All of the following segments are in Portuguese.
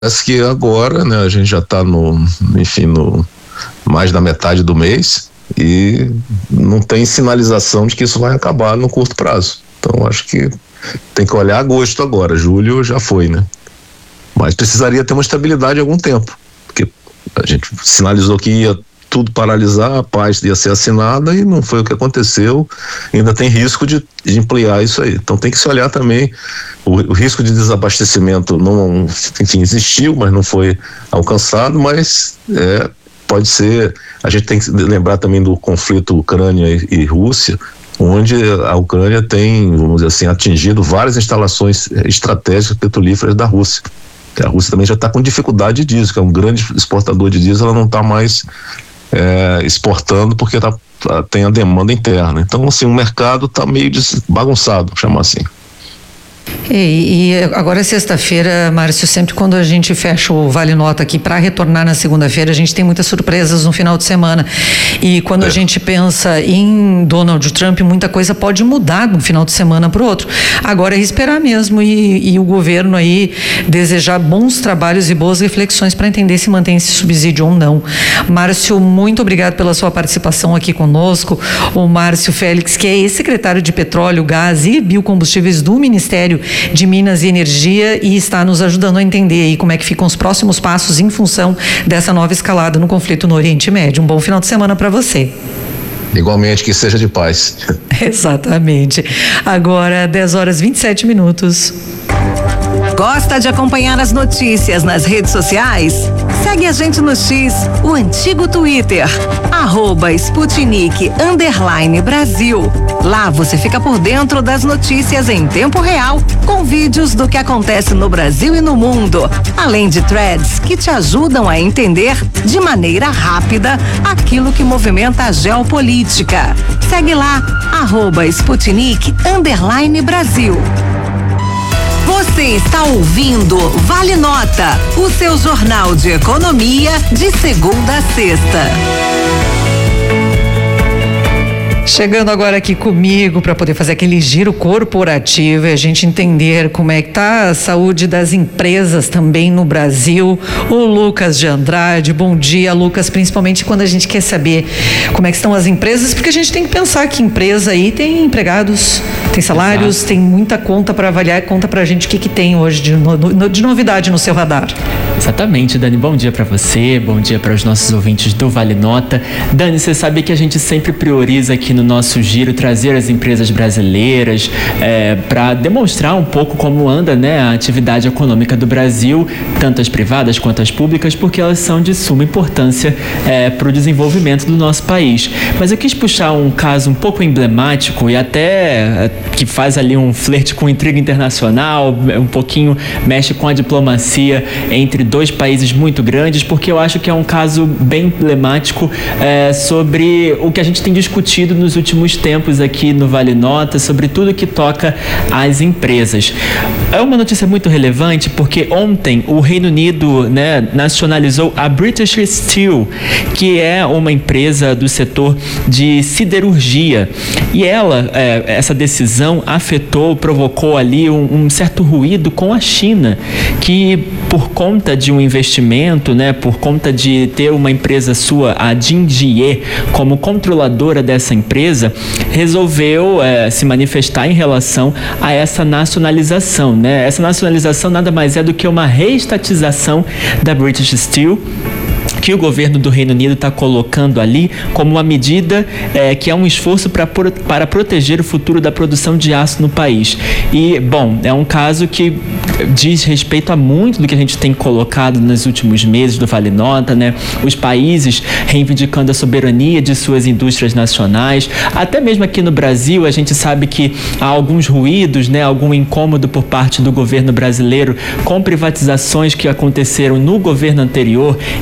Parece que agora, né, a gente já está no mais da metade do mês e não tem sinalização de que isso vai acabar no curto prazo. Então acho que tem que olhar agosto agora, julho já foi, né? Mas precisaria ter uma estabilidade há algum tempo, porque a gente sinalizou que ia tudo paralisar, a paz ia ser assinada e não foi o que aconteceu, ainda tem risco de ampliar isso aí. Então tem que se olhar também, o risco de desabastecimento não, enfim, existiu, mas não foi alcançado, mas pode ser, a gente tem que lembrar também do conflito Ucrânia e Rússia, onde a Ucrânia tem, vamos dizer assim, atingido várias instalações estratégicas petrolíferas da Rússia. A Rússia também já está com dificuldade de diesel, que é um grande exportador de diesel, ela não está mais exportando porque tem a demanda interna. Então, assim, o mercado está meio bagunçado, vamos chamar assim. E agora sexta-feira, Márcio, sempre quando a gente fecha o Vale Nota aqui para retornar na segunda-feira, a gente tem muitas surpresas no final de semana. E quando a gente pensa em Donald Trump, muita coisa pode mudar de um final de semana para o outro. Agora é esperar mesmo e o governo aí desejar bons trabalhos e boas reflexões para entender se mantém esse subsídio ou não. Márcio, muito obrigado pela sua participação aqui conosco. O Márcio Félix, que é ex-secretário de Petróleo, Gás e Biocombustíveis do Ministério de Minas e Energia, e está nos ajudando a entender aí como é que ficam os próximos passos em função dessa nova escalada no conflito no Oriente Médio. Um bom final de semana para você. Igualmente, que seja de paz. Exatamente. Agora, 10h27. Gosta de acompanhar as notícias nas redes sociais? Segue a gente no X, o antigo Twitter, @Sputnik_Brasil. Lá você fica por dentro das notícias em tempo real, com vídeos do que acontece no Brasil e no mundo, além de threads que te ajudam a entender de maneira rápida aquilo que movimenta a geopolítica. Segue lá, @Sputnik_Brasil. Você está ouvindo Vale Nota, o seu jornal de economia de segunda a sexta. Chegando agora aqui comigo para poder fazer aquele giro corporativo e a gente entender como é que está a saúde das empresas também no Brasil, o Lucas de Andrade. Bom dia, Lucas, principalmente quando a gente quer saber como é que estão as empresas, porque a gente tem que pensar que empresa aí tem empregados, tem salários, Exato. Tem muita conta para avaliar. Conta pra gente o que tem hoje de novidade no seu radar. Exatamente, Dani, bom dia para você, bom dia para os nossos ouvintes do Vale Nota. Dani, você sabe que a gente sempre prioriza aqui no nosso giro trazer as empresas brasileiras para demonstrar um pouco como anda, né, a atividade econômica do Brasil, tanto as privadas quanto as públicas, porque elas são de suma importância para o desenvolvimento do nosso país. Mas eu quis puxar um caso um pouco emblemático e até que faz ali um flerte com intriga internacional, um pouquinho mexe com a diplomacia entre dois países muito grandes, porque eu acho que é um caso bem emblemático sobre o que a gente tem discutido nos últimos tempos aqui no Vale Nota, sobre tudo que toca às empresas. É uma notícia muito relevante porque ontem o Reino Unido, né, nacionalizou a British Steel, que é uma empresa do setor de siderurgia, e essa decisão provocou ali um certo ruído com a China, que por conta de um investimento, né, por conta de ter uma empresa sua, a Jinjiye, como controladora dessa empresa, resolveu se manifestar em relação a essa nacionalização, né? Essa nacionalização nada mais é do que uma reestatização da British Steel, que o governo do Reino Unido está colocando ali como uma medida que é um esforço para proteger o futuro da produção de aço no país. E, bom, é um caso que diz respeito a muito do que a gente tem colocado nos últimos meses do Vale Nota, né? Os países reivindicando a soberania de suas indústrias nacionais. Até mesmo aqui no Brasil, a gente sabe que há alguns ruídos, né? Algum incômodo por parte do governo brasileiro com privatizações que aconteceram no governo anterior em relação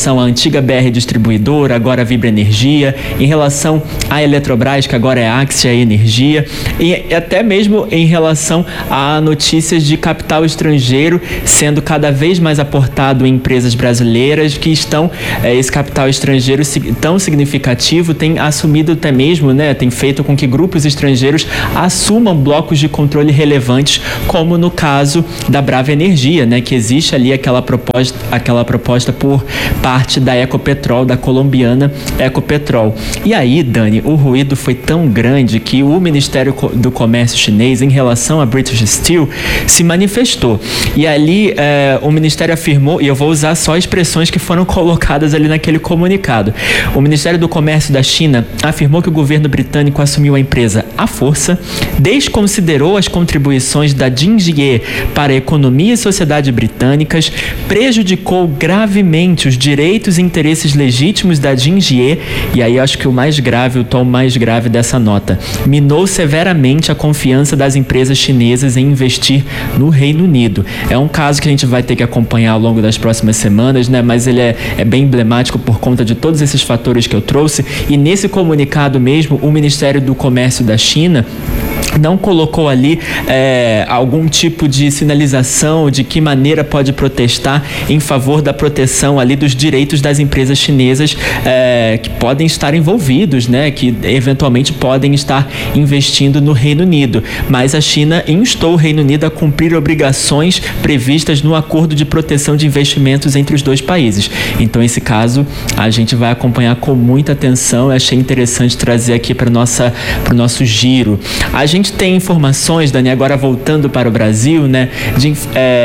relação à antiga BR Distribuidora, agora Vibra Energia, em relação à Eletrobras, que agora é Axia Energia, e até mesmo em relação a notícias de capital estrangeiro sendo cada vez mais aportado em empresas brasileiras que estão, esse capital estrangeiro tão significativo tem assumido até mesmo, né, tem feito com que grupos estrangeiros assumam blocos de controle relevantes, como no caso da Brava Energia, né, que existe ali aquela proposta por parte da Ecopetrol, da colombiana Ecopetrol. E aí, Dani, o ruído foi tão grande que o Ministério do Comércio chinês, em relação a British Steel, se manifestou. E ali o Ministério afirmou, e eu vou usar só expressões que foram colocadas ali naquele comunicado. O Ministério do Comércio da China afirmou que o governo britânico assumiu a empresa à força, desconsiderou as contribuições da Jinjiye para a economia e sociedade britânicas, prejudicou gravemente os direitos e interesses legítimos da Jinjiye, e aí acho que o tom mais grave dessa nota, minou severamente a confiança das empresas chinesas em investir no Reino Unido. É um caso que a gente vai ter que acompanhar ao longo das próximas semanas, né? Mas ele é bem emblemático por conta de todos esses fatores que eu trouxe, e nesse comunicado mesmo, o Ministério do Comércio da China não colocou ali algum tipo de sinalização de que maneira pode protestar em favor da proteção ali dos direitos das empresas chinesas que podem estar envolvidos, né, que eventualmente podem estar investindo no Reino Unido. Mas a China instou o Reino Unido a cumprir obrigações previstas no acordo de proteção de investimentos entre os dois países. Então, esse caso a gente vai acompanhar com muita atenção. Eu achei interessante trazer aqui para o nosso giro. A gente tem informações, Dani, agora voltando para o Brasil, né, de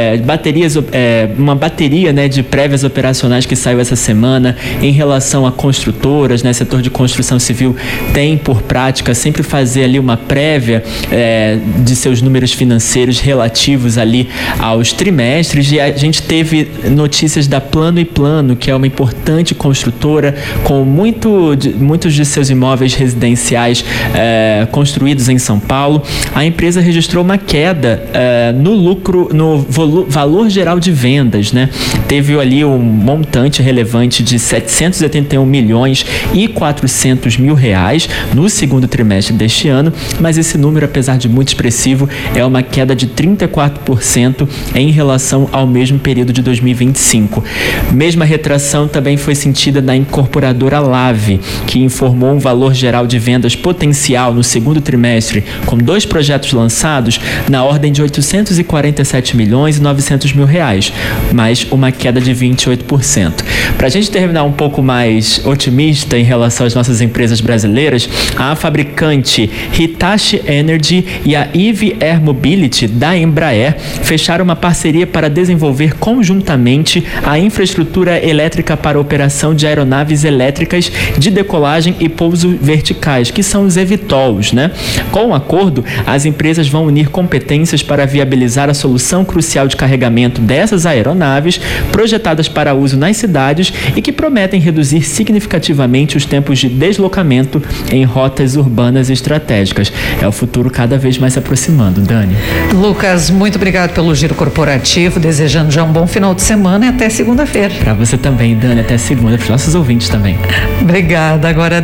uma bateria, né, de prévias operacionais que saiu essa semana em relação a construtoras, né, setor de construção civil tem por prática sempre fazer ali uma prévia de seus números financeiros relativos ali aos trimestres, e a gente teve notícias da Plano & Plano, que é uma importante construtora com muitos de seus imóveis residenciais construídos em São Paulo. A empresa registrou uma queda no lucro, no valor geral de vendas, né? Teve ali um montante relevante de 781 milhões e 400 mil reais no segundo trimestre deste ano, mas esse número, apesar de muito expressivo, é uma queda de 34% em relação ao mesmo período de 2025. Mesma retração também foi sentida na incorporadora Lave, que informou um valor geral de vendas potencial no segundo trimestre, com 2 projetos lançados na ordem de 847 milhões e 900 mil reais, mais uma queda de 28%. Para a gente terminar um pouco mais otimista em relação às nossas empresas brasileiras, a fabricante Hitachi Energy e a EV Air Mobility da Embraer fecharam uma parceria para desenvolver conjuntamente a infraestrutura elétrica para operação de aeronaves elétricas de decolagem e pouso verticais, que são os eVTOLs, né? Com o acordo, as empresas vão unir competências para viabilizar a solução crucial de carregamento dessas aeronaves projetadas para uso nas cidades e que prometem reduzir significativamente os tempos de deslocamento em rotas urbanas estratégicas. É o futuro cada vez mais se aproximando, Dani. Lucas, muito obrigado pelo giro corporativo, desejando já um bom final de semana e até segunda-feira. Para você também, Dani, até segunda, para os nossos ouvintes também. Obrigada, agora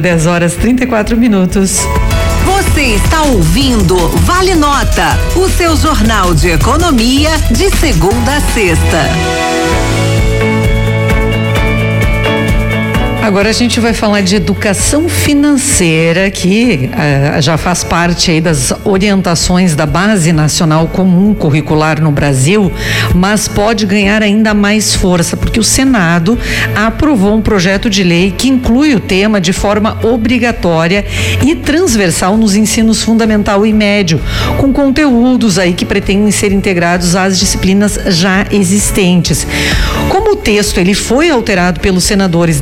10h34. Você está ouvindo Vale Nota, o seu jornal de economia de segunda a sexta. Agora a gente vai falar de educação financeira, que já faz parte aí das orientações da Base Nacional Comum Curricular no Brasil, mas pode ganhar ainda mais força, porque o Senado aprovou um projeto de lei que inclui o tema de forma obrigatória e transversal nos ensinos fundamental e médio, com conteúdos aí que pretendem ser integrados às disciplinas já existentes. Como o texto ele foi alterado pelos senadores depois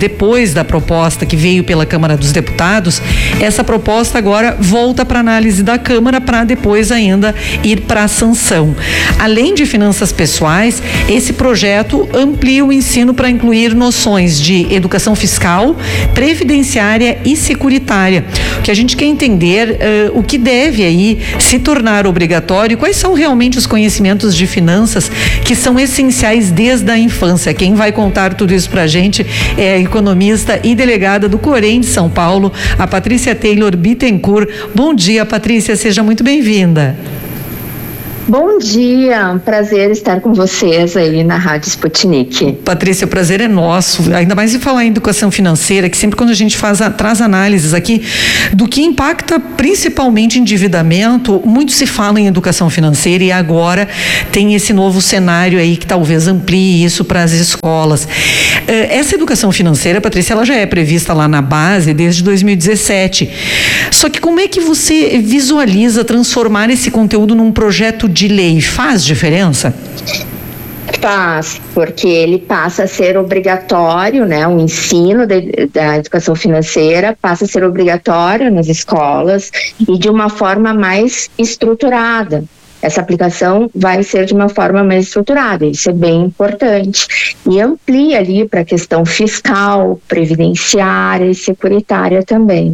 depois da proposta que veio pela Câmara dos Deputados, essa proposta agora volta para análise da Câmara para depois ainda ir para a sanção. Além de finanças pessoais, esse projeto amplia o ensino para incluir noções de educação fiscal, previdenciária e securitária. O que a gente quer entender o que deve aí se tornar obrigatório, quais são realmente os conhecimentos de finanças que são essenciais desde a infância. Quem vai contar tudo isso pra gente é a economista e delegada do Corém de São Paulo, a Patrícia Taylor Bittencourt. Bom dia, Patrícia, seja muito bem-vinda. Bom dia, prazer estar com vocês aí na Rádio Sputnik. Patrícia, o prazer é nosso, ainda mais de falar em educação financeira, que sempre quando a gente traz análises aqui do que impacta principalmente endividamento, muito se fala em educação financeira e agora tem esse novo cenário aí que talvez amplie isso para as escolas. Essa educação financeira, Patrícia, ela já é prevista lá na base desde 2017. Só que como é que você visualiza transformar esse conteúdo num projeto de lei? Faz diferença? Faz, porque ele passa a ser obrigatório, né? O ensino da educação financeira passa a ser obrigatório nas escolas e de uma forma mais estruturada. Essa aplicação vai ser de uma forma mais estruturada, isso é bem importante. E amplia ali para a questão fiscal, previdenciária e securitária também.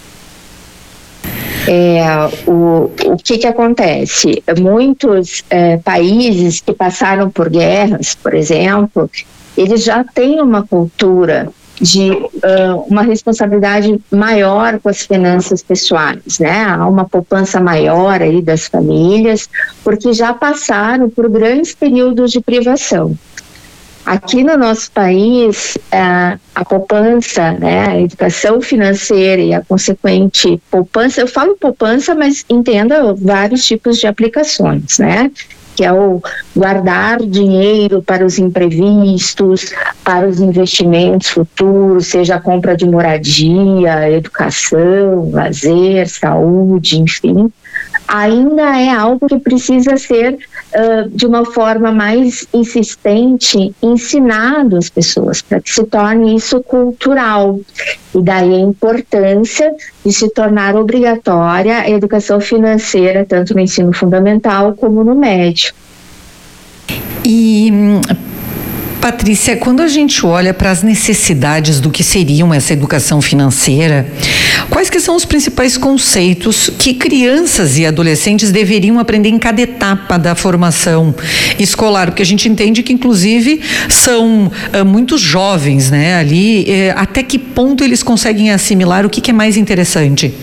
O que acontece? Muitos países que passaram por guerras, por exemplo, eles já têm uma cultura de uma responsabilidade maior com as finanças pessoais, né? Há uma poupança maior aí das famílias, porque já passaram por grandes períodos de privação. Aqui no nosso país, a poupança, né, a educação financeira e a consequente poupança, eu falo poupança, mas entenda vários tipos de aplicações, né? Que é o guardar dinheiro para os imprevistos, para os investimentos futuros, seja a compra de moradia, educação, lazer, saúde, enfim, ainda é algo que precisa ser, de uma forma mais insistente, ensinado às pessoas, para que se torne isso cultural. E daí a importância de se tornar obrigatória a educação financeira, tanto no ensino fundamental como no médio. E Patrícia, quando a gente olha para as necessidades do que seriam essa educação financeira, quais que são os principais conceitos que crianças e adolescentes deveriam aprender em cada etapa da formação escolar? Porque a gente entende que, inclusive, são muitos jovens, né? Ali, até que ponto eles conseguem assimilar o que é mais interessante?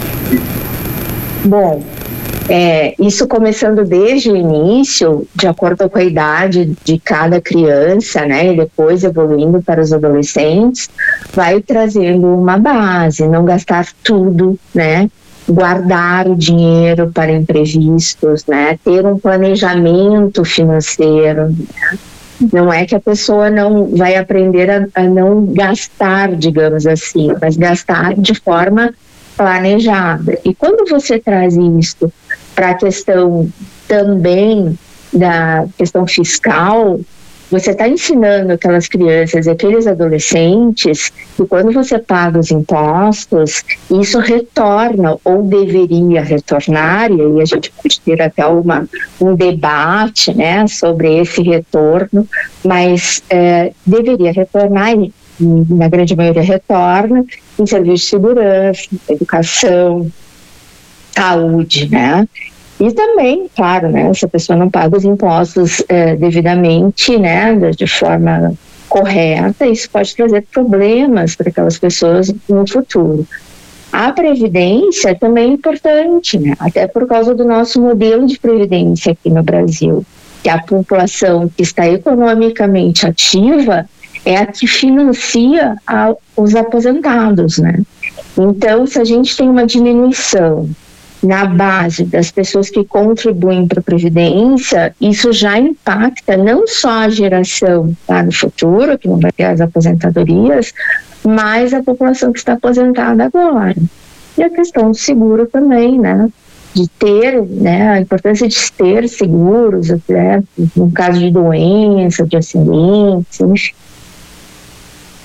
Bom, isso começando desde o início, de acordo com a idade de cada criança, né, e depois evoluindo para os adolescentes, vai trazendo uma base, não gastar tudo, né, guardar o dinheiro para imprevistos, né, ter um planejamento financeiro, né. Não é que a pessoa não vai aprender a não gastar, digamos assim, mas gastar de forma planejada. E quando você traz isso para a questão também da questão fiscal, você está ensinando aquelas crianças e aqueles adolescentes que quando você paga os impostos, isso retorna ou deveria retornar, e aí a gente pode ter até um debate, né, sobre esse retorno, mas deveria retornar e na grande maioria retorna em serviço de segurança, educação, saúde, né? E também, claro, né, se a pessoa não paga os impostos devidamente, né, de forma correta, isso pode trazer problemas para aquelas pessoas no futuro. A previdência também é importante, né, até por causa do nosso modelo de previdência aqui no Brasil, que a população que está economicamente ativa é a que financia os aposentados, né? Então, se a gente tem uma diminuição na base das pessoas que contribuem para a Previdência, isso já impacta não só a geração lá no futuro, que não vai ter as aposentadorias, mas a população que está aposentada agora. E a questão do seguro também, né? De ter, né, a importância de ter seguros, né, no caso de doença, de acidentes, enfim.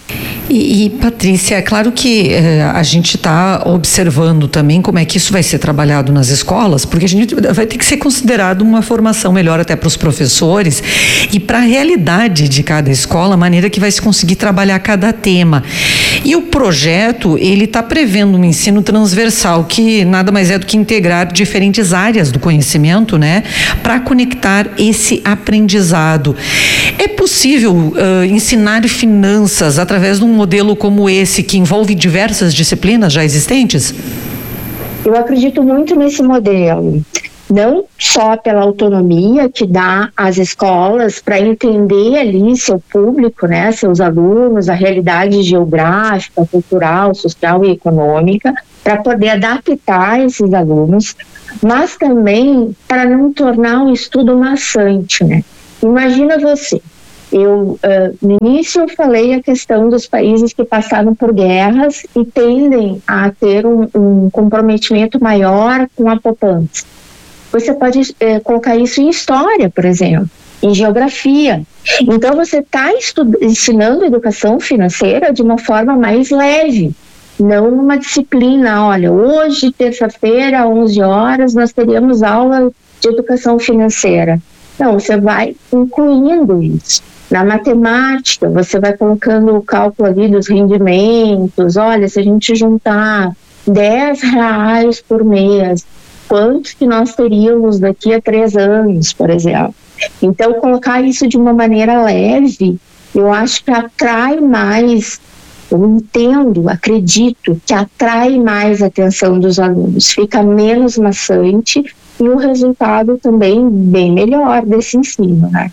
E Patrícia, é claro que a gente está observando também como é que isso vai ser trabalhado nas escolas, porque a gente vai ter que ser considerado uma formação melhor até para os professores e para a realidade de cada escola, a maneira que vai se conseguir trabalhar cada tema. E o projeto, ele está prevendo um ensino transversal, que nada mais é do que integrar diferentes áreas do conhecimento, né, para conectar esse aprendizado. É possível ensinar finanças através de um modelo como esse, que envolve diversas disciplinas já existentes? Eu acredito muito nesse modelo, não só pela autonomia que dá às escolas para entender ali seu público, né, seus alunos, a realidade geográfica, cultural, social e econômica, para poder adaptar esses alunos, mas também para não tornar o estudo maçante, né? Imagina você, no início eu falei a questão dos países que passaram por guerras e tendem a ter um comprometimento maior com a poupança. Você pode colocar isso em história, por exemplo, em geografia. Então você está ensinando educação financeira de uma forma mais leve, não uma disciplina. Olha, hoje, terça-feira, às 11 horas, nós teríamos aula de educação financeira. Não, você vai incluindo isso. Na matemática, você vai colocando o cálculo ali dos rendimentos. Olha, se a gente juntar R$10 por mês, quanto que nós teríamos daqui a 3 anos, por exemplo? Então, colocar isso de uma maneira leve, eu acho que atrai mais, eu entendo, acredito, que atrai mais a atenção dos alunos, fica menos maçante e o resultado também bem melhor desse ensino, né?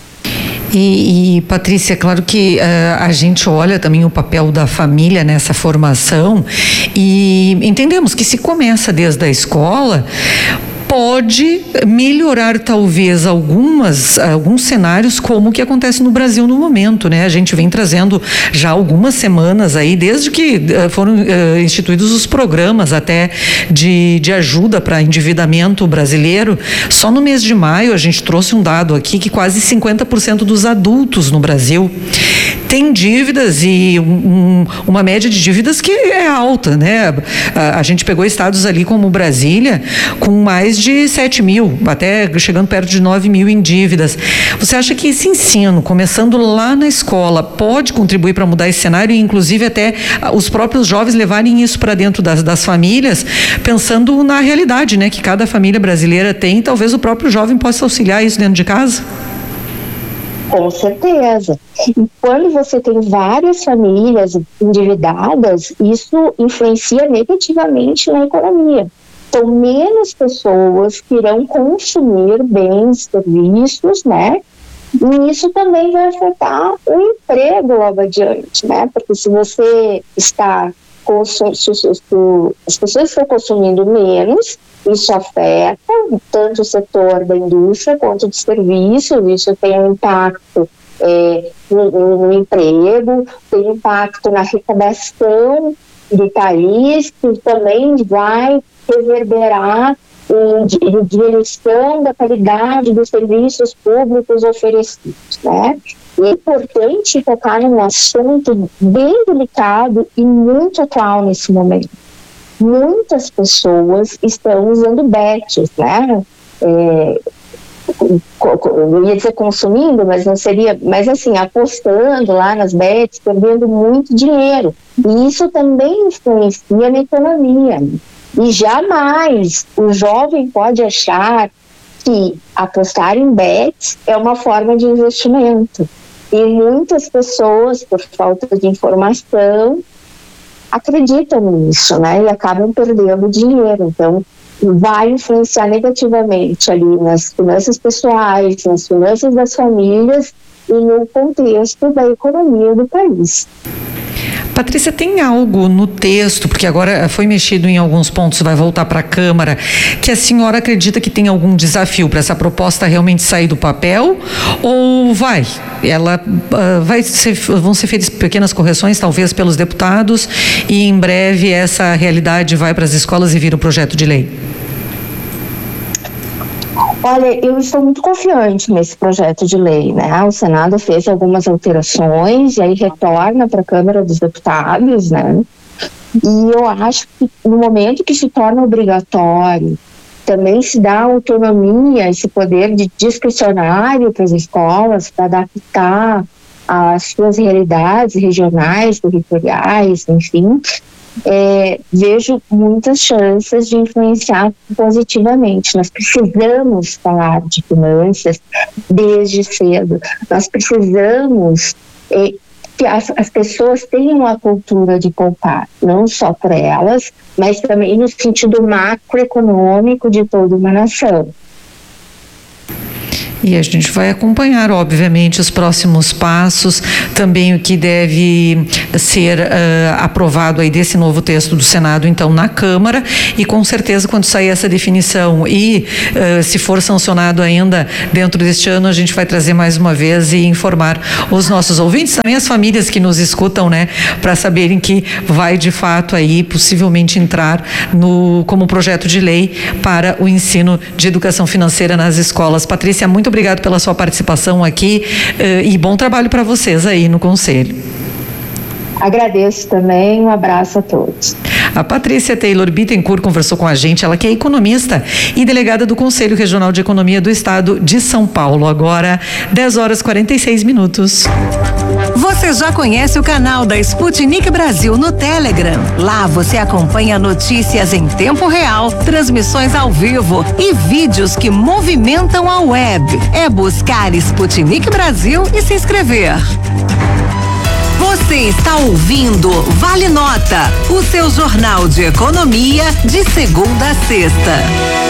E Patrícia, claro que a gente olha também o papel da família nessa formação e entendemos que se começa desde a escola, pode melhorar talvez alguns cenários como o que acontece no Brasil no momento, né? A gente vem trazendo já algumas semanas aí, desde que foram instituídos os programas até de ajuda para endividamento brasileiro. Só no mês de maio a gente trouxe um dado aqui que quase 50% dos adultos no Brasil tem dívidas e uma média de dívidas que é alta, né? A gente pegou estados ali como Brasília com mais de 7 mil, até chegando perto de 9 mil em dívidas. Você acha que esse ensino, começando lá na escola, pode contribuir para mudar esse cenário e inclusive até os próprios jovens levarem isso para dentro das famílias, pensando na realidade, né, que cada família brasileira tem, talvez o próprio jovem possa auxiliar isso dentro de casa? Com certeza. E quando você tem várias famílias endividadas, isso influencia negativamente na economia. Então, menos pessoas que irão consumir bens, serviços, né? E isso também vai afetar o emprego logo adiante, né? Porque se você está as pessoas estão consumindo menos, isso afeta tanto o setor da indústria quanto de serviços. Isso tem um impacto no emprego, tem impacto na arrecadação do país, que também vai reverberar em diminuição da qualidade dos serviços públicos oferecidos, né? É importante tocar num assunto bem delicado e muito atual nesse momento. Muitas pessoas estão usando bets, né? Eu ia dizer consumindo, mas não seria, mas assim, apostando lá nas bets, perdendo muito dinheiro. E isso também influencia na economia. E jamais o jovem pode achar que apostar em bets é uma forma de investimento. E muitas pessoas, por falta de informação, acreditam nisso, né? E acabam perdendo dinheiro. Então, vai influenciar negativamente ali nas finanças pessoais, nas finanças das famílias e no contexto da economia do país. Patrícia, tem algo no texto, porque agora foi mexido em alguns pontos, vai voltar para a Câmara, que a senhora acredita que tem algum desafio para essa proposta realmente sair do papel? Ou vão ser feitas pequenas correções, talvez pelos deputados, e em breve essa realidade vai para as escolas e vira um projeto de lei? Olha, eu estou muito confiante nesse projeto de lei, né? O Senado fez algumas alterações e aí retorna para a Câmara dos Deputados, né? E eu acho que no momento que se torna obrigatório, também se dá autonomia, esse poder de discricionário para as escolas, para adaptar às suas realidades regionais, territoriais, enfim. Vejo muitas chances de influenciar positivamente. Nós precisamos falar de finanças desde cedo. Nós precisamos que as pessoas tenham a cultura de poupar, não só para elas, mas também no sentido macroeconômico de toda uma nação. E a gente vai acompanhar, obviamente, os próximos passos, também o que deve ser aprovado aí desse novo texto do Senado, então, na Câmara, e com certeza quando sair essa definição e se for sancionado ainda dentro deste ano, a gente vai trazer mais uma vez e informar os nossos ouvintes, também as famílias que nos escutam, né, para saberem que vai de fato aí possivelmente entrar como projeto de lei para o ensino de educação financeira nas escolas. Patrícia, muito obrigado pela sua participação aqui e bom trabalho para vocês aí no Conselho. Agradeço também, um abraço a todos. A Patrícia Taylor Bittencourt conversou com a gente, ela que é economista e delegada do Conselho Regional de Economia do Estado de São Paulo. Agora, 10h46. Você já conhece o canal da Sputnik Brasil no Telegram? Lá você acompanha notícias em tempo real, transmissões ao vivo e vídeos que movimentam a web. É buscar Sputnik Brasil e se inscrever. Você está ouvindo Vale Nota, o seu jornal de economia de segunda a sexta.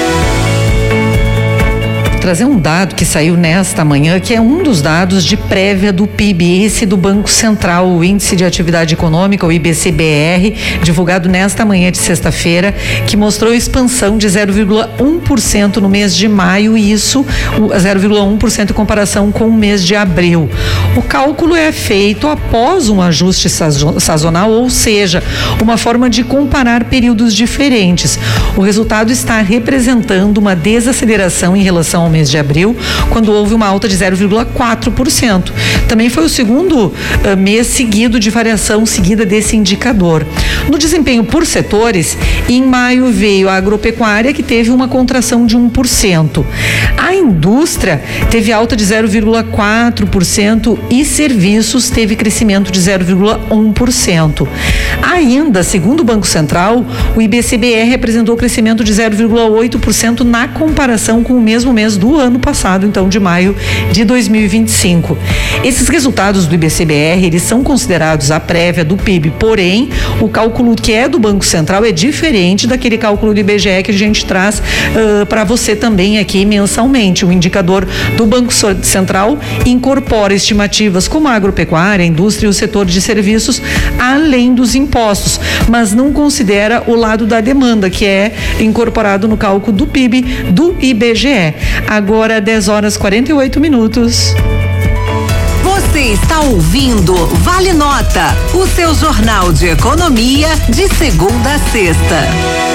Trazer um dado que saiu nesta manhã, que é um dos dados de prévia do PIB, esse do Banco Central, o Índice de Atividade Econômica, o IBC-BR, divulgado nesta manhã de sexta-feira, que mostrou expansão de 0,1% no mês de maio, e isso 0,1% em comparação com o mês de abril. O cálculo é feito após um ajuste sazonal, ou seja, uma forma de comparar períodos diferentes. O resultado está representando uma desaceleração em relação ao mês de abril, quando houve uma alta de 0,4%. Também foi o segundo mês seguido de variação seguida desse indicador. No desempenho por setores, em maio veio a agropecuária, que teve uma contração de 1%. A indústria teve alta de 0,4% e serviços teve crescimento de 0,1%. Ainda, segundo o Banco Central, o IBC-BR representou crescimento de 0,8% na comparação com o mesmo mês do ano passado, então de maio de 2025. Esses resultados do IBC-BR, eles são considerados a prévia do PIB, porém, o cálculo que é do Banco Central é diferente daquele cálculo do IBGE que a gente traz para você também aqui mensalmente. O indicador do Banco Central incorpora estimativas como a agropecuária, a indústria e o setor de serviços, além dos impostos, mas não considera o lado da demanda, que é incorporado no cálculo do PIB do IBGE. Agora, 10h48. Você está ouvindo Vale Nota, o seu jornal de economia de segunda a sexta.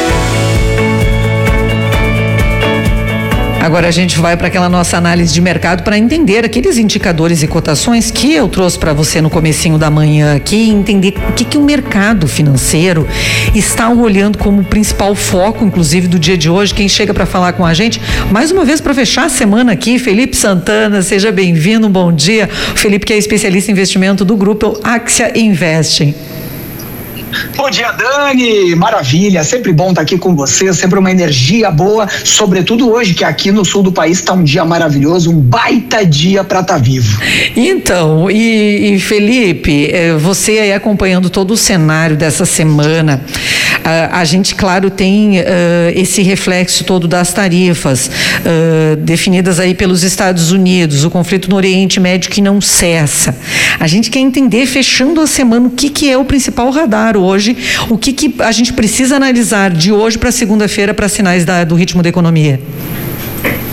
Agora a gente vai para aquela nossa análise de mercado para entender aqueles indicadores e cotações que eu trouxe para você no comecinho da manhã aqui, entender o que o mercado financeiro está olhando como principal foco, inclusive do dia de hoje. Quem chega para falar com a gente, mais uma vez para fechar a semana aqui, Felipe Santana, seja bem-vindo, bom dia. O Felipe, que é especialista em investimento do grupo Axia Investing. Bom dia, Dani, maravilha, sempre bom estar aqui com você, sempre uma energia boa, sobretudo hoje, que aqui no sul do país está um dia maravilhoso, um baita dia para estar vivo. Então, e Felipe, você aí acompanhando todo o cenário dessa semana, a gente, claro, tem esse reflexo todo das tarifas definidas aí pelos Estados Unidos, o conflito no Oriente Médio que não cessa. A gente quer entender, fechando a semana, o que é o principal radar hoje, o que a gente precisa analisar de hoje para segunda-feira para sinais do ritmo da economia.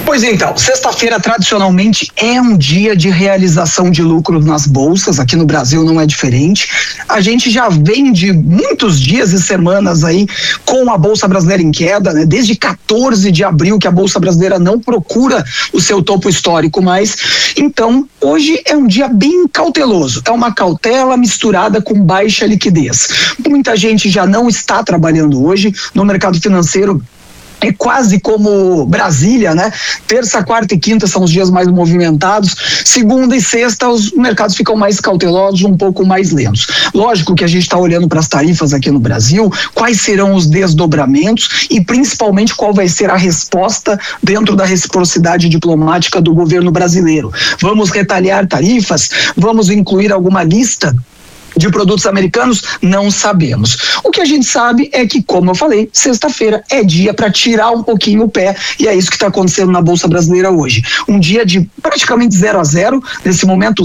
Pois então, sexta-feira tradicionalmente é um dia de realização de lucros nas bolsas, aqui no Brasil não é diferente. A gente já vem de muitos dias e semanas aí com a Bolsa Brasileira em queda, né? Desde 14 de abril que a Bolsa Brasileira não procura o seu topo histórico mais. Então, hoje é um dia bem cauteloso, é uma cautela misturada com baixa liquidez. Muita gente já não está trabalhando hoje no mercado financeiro. É quase como Brasília, né? Terça, quarta e quinta são os dias mais movimentados. Segunda e sexta os mercados ficam mais cautelosos, um pouco mais lentos. Lógico que a gente está olhando para as tarifas aqui no Brasil, quais serão os desdobramentos e principalmente qual vai ser a resposta dentro da reciprocidade diplomática do governo brasileiro. Vamos retaliar tarifas? Vamos incluir alguma lista de produtos americanos? Não sabemos. O que a gente sabe é que, como eu falei, sexta-feira é dia para tirar um pouquinho o pé, e é isso que está acontecendo na Bolsa Brasileira hoje. Um dia de praticamente 0 a 0, nesse momento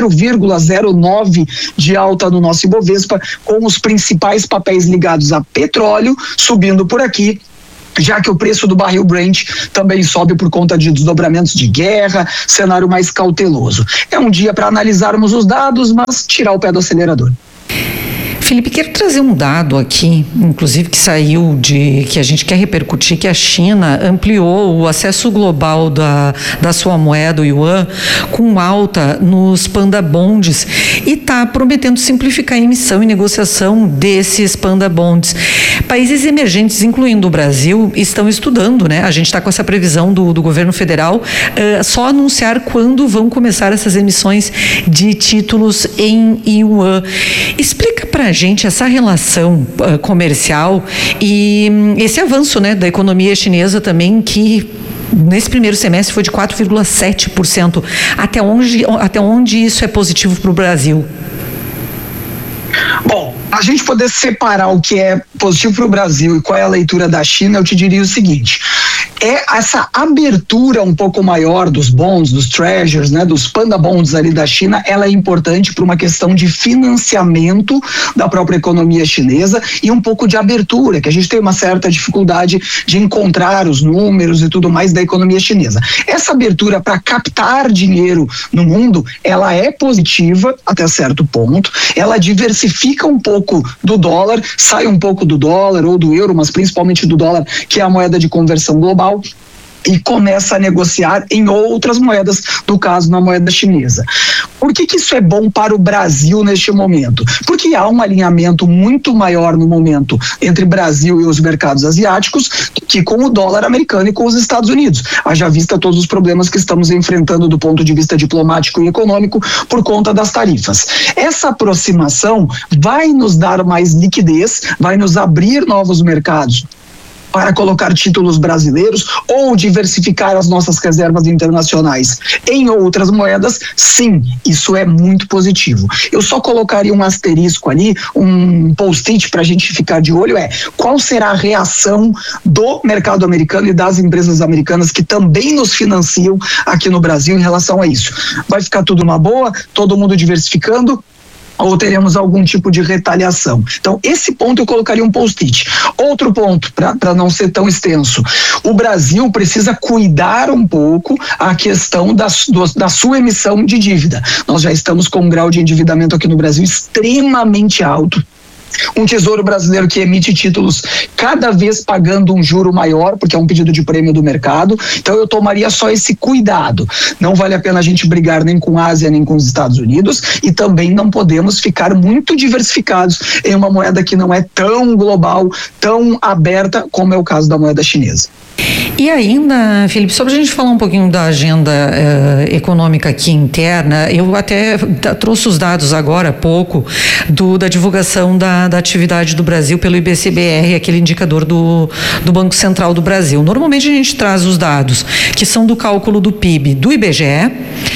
0,09 de alta no nosso Ibovespa, com os principais papéis ligados a petróleo subindo por aqui, já que o preço do barril Brent também sobe por conta de desdobramentos de guerra, cenário mais cauteloso. É um dia para analisarmos os dados, mas tirar o pé do acelerador. Felipe, quero trazer um dado aqui, inclusive que saiu que a gente quer repercutir, que a China ampliou o acesso global da sua moeda, o yuan, com alta nos panda bonds e está prometendo simplificar a emissão e negociação desses panda bonds. Países emergentes, incluindo o Brasil, estão estudando, né? A gente está com essa previsão do governo federal, só anunciar quando vão começar essas emissões de títulos em yuan. Explica para a gente essa relação comercial e esse avanço, né, da economia chinesa também, que nesse primeiro semestre foi de 4,7%. Até onde isso é positivo para o Brasil? Bom, a gente poder separar o que é positivo para o Brasil e qual é a leitura da China, eu te diria o seguinte: é essa abertura um pouco maior dos bonds, dos treasures, né, dos panda bonds ali da China, ela é importante para uma questão de financiamento da própria economia chinesa e um pouco de abertura, que a gente tem uma certa dificuldade de encontrar os números e tudo mais da economia chinesa. Essa abertura para captar dinheiro no mundo, ela é positiva até certo ponto, ela diversifica um pouco do dólar, sai um pouco do dólar ou do euro, mas principalmente do dólar, que é a moeda de conversão global, e começa a negociar em outras moedas, no caso na moeda chinesa. Por que isso é bom para o Brasil neste momento? Porque há um alinhamento muito maior no momento entre Brasil e os mercados asiáticos que com o dólar americano e com os Estados Unidos. Haja vista todos os problemas que estamos enfrentando do ponto de vista diplomático e econômico por conta das tarifas. Essa aproximação vai nos dar mais liquidez, vai nos abrir novos mercados para colocar títulos brasileiros ou diversificar as nossas reservas internacionais em outras moedas. Sim, isso é muito positivo. Eu só colocaria um asterisco ali, um post-it para a gente ficar de olho, qual será a reação do mercado americano e das empresas americanas que também nos financiam aqui no Brasil em relação a isso. Vai ficar tudo numa boa, todo mundo diversificando, ou teremos algum tipo de retaliação? Então, esse ponto eu colocaria um post-it. Outro ponto, para não ser tão extenso: o Brasil precisa cuidar um pouco a questão da sua emissão de dívida. Nós já estamos com um grau de endividamento aqui no Brasil extremamente alto. Um tesouro brasileiro que emite títulos cada vez pagando um juro maior, porque é um pedido de prêmio do mercado. Então eu tomaria só esse cuidado. Não vale a pena a gente brigar nem com a Ásia nem com os Estados Unidos, e também não podemos ficar muito diversificados em uma moeda que não é tão global, tão aberta como é o caso da moeda chinesa. E ainda, Felipe, sobre a gente falar um pouquinho da agenda econômica aqui interna, eu até trouxe os dados agora há pouco da divulgação da atividade do Brasil pelo IBC-BR, aquele indicador do Banco Central do Brasil. Normalmente a gente traz os dados que são do cálculo do PIB do IBGE,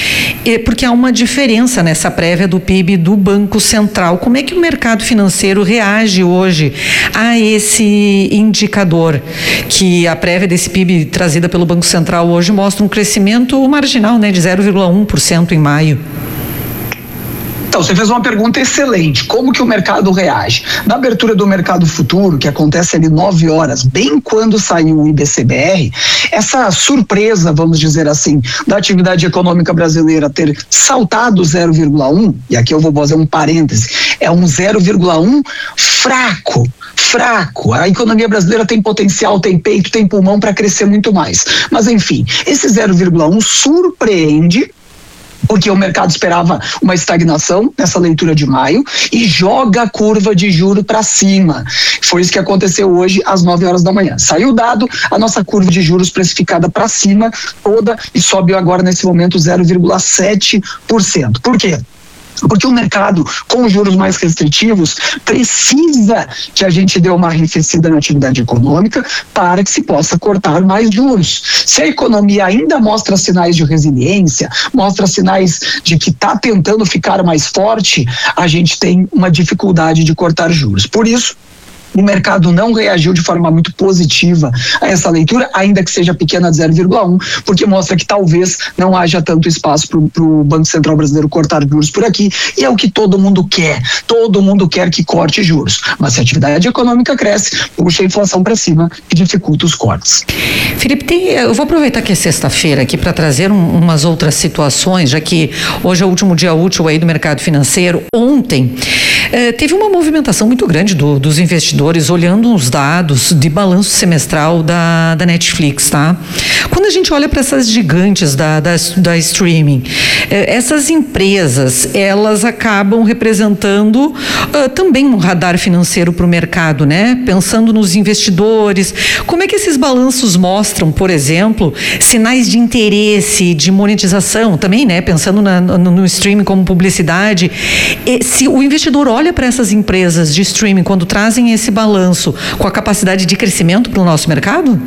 porque há uma diferença nessa prévia do PIB do Banco Central. Como é que o mercado financeiro reage hoje a esse indicador, que a prévia desse PIB trazida pelo Banco Central hoje mostra um crescimento marginal, né, de 0,1% em maio? Então, você fez uma pergunta excelente. Como que o mercado reage? Na abertura do mercado futuro, que acontece ali 9 horas, bem quando saiu o IBCBR, essa surpresa, vamos dizer assim, da atividade econômica brasileira ter saltado 0,1, e aqui eu vou fazer um parêntese, é um 0,1 fraco. A economia brasileira tem potencial, tem peito, tem pulmão para crescer muito mais. Mas, enfim, esse 0,1 surpreende, porque o mercado esperava uma estagnação nessa leitura de maio e joga a curva de juro para cima. Foi isso que aconteceu hoje às 9 horas da manhã. Saiu o dado, a nossa curva de juros precificada para cima toda e sobe agora nesse momento 0,7%. Por quê? Porque o mercado, com juros mais restritivos, precisa que a gente dê uma arrefecida na atividade econômica para que se possa cortar mais juros. Se a economia ainda mostra sinais de resiliência, mostra sinais de que está tentando ficar mais forte, a gente tem uma dificuldade de cortar juros. Por isso, o mercado não reagiu de forma muito positiva a essa leitura, ainda que seja pequena de 0,1, porque mostra que talvez não haja tanto espaço para o Banco Central brasileiro cortar juros por aqui, e é o que todo mundo quer. Todo mundo quer que corte juros. Mas se a atividade econômica cresce, puxa a inflação para cima e dificulta os cortes. Felipe, eu vou aproveitar que é sexta-feira aqui para trazer umas outras situações, já que hoje é o último dia útil aí do mercado financeiro. Ontem teve uma movimentação muito grande dos investidores olhando os dados de balanço semestral da Netflix, tá? Quando a gente olha para essas gigantes da streaming, essas empresas, elas acabam representando também um radar financeiro para o mercado, né? Pensando nos investidores, como é que esses balanços mostram, por exemplo, sinais de interesse, de monetização também, né? Pensando no streaming como publicidade, se o investidor olha para essas empresas de streaming quando trazem esse balanço com a capacidade de crescimento para o nosso mercado?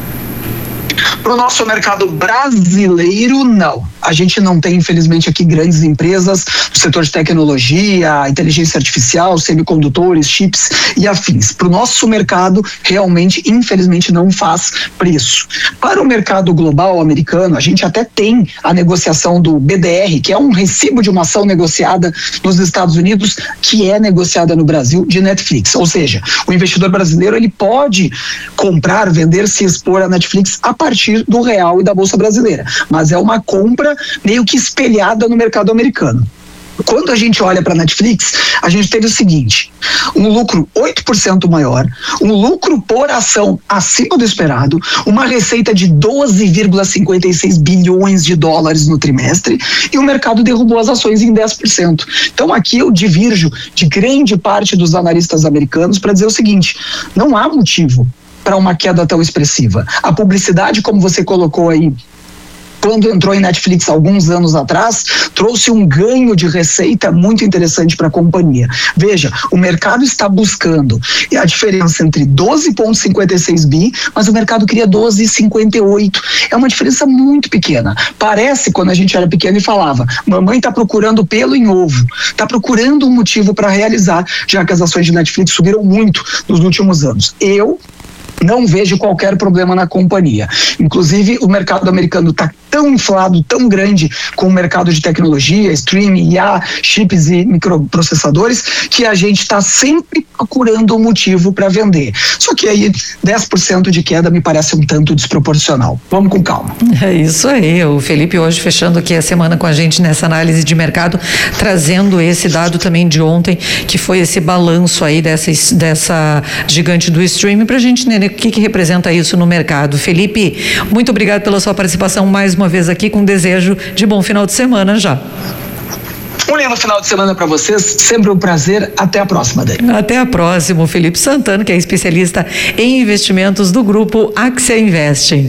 Para o nosso mercado brasileiro, não. A gente não tem, infelizmente, aqui grandes empresas do setor de tecnologia, inteligência artificial, semicondutores, chips e afins. Para o nosso mercado, realmente, infelizmente, não faz preço. Para o mercado global americano, a gente até tem a negociação do BDR, que é um recibo de uma ação negociada nos Estados Unidos, que é negociada no Brasil de Netflix. Ou seja, o investidor brasileiro ele pode comprar, vender, se expor à Netflix a partir do real e da Bolsa Brasileira. Mas é uma compra meio que espelhada no mercado americano. Quando a gente olha para a Netflix, a gente teve o seguinte: um lucro 8% maior, um lucro por ação acima do esperado, uma receita de 12,56 bilhões de dólares no trimestre, e o mercado derrubou as ações em 10%. Então aqui eu divirjo de grande parte dos analistas americanos para dizer o seguinte: não há motivo para uma queda tão expressiva. A publicidade, como você colocou aí, quando entrou em Netflix alguns anos atrás, trouxe um ganho de receita muito interessante para a companhia. Veja, o mercado está buscando a diferença entre 12,56 bi, mas o mercado queria 12,58. É uma diferença muito pequena. Parece, quando a gente era pequeno e falava, mamãe está procurando pelo em ovo, está procurando um motivo para realizar, já que as ações de Netflix subiram muito nos últimos anos. Eu não vejo qualquer problema na companhia. Inclusive, o mercado americano está tão inflado, tão grande com o mercado de tecnologia, streaming, IA, chips e microprocessadores, que a gente está sempre procurando um motivo para vender. Só que aí 10% de queda me parece um tanto desproporcional. Vamos com calma. É isso aí. O Felipe hoje fechando aqui a semana com a gente nessa análise de mercado, trazendo esse dado também de ontem, que foi esse balanço aí dessa gigante do streaming, para a gente entender o que representa isso no mercado. Felipe, muito obrigado pela sua participação mais uma vez aqui, com um desejo de bom final de semana já. Um lindo final de semana para vocês, sempre um prazer, até a próxima, Dani. Até a próxima. O Felipe Santana, que é especialista em investimentos do grupo Axia Invest.